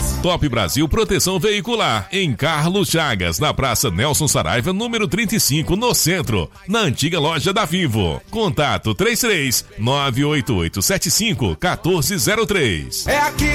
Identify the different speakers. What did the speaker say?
Speaker 1: Top Brasil Proteção Veicular, em Carlos Chagas, na Praça Nelson Saraiva, número 35, no centro, na antiga loja da Vivo. Contato 33 98875 1403. É aqui.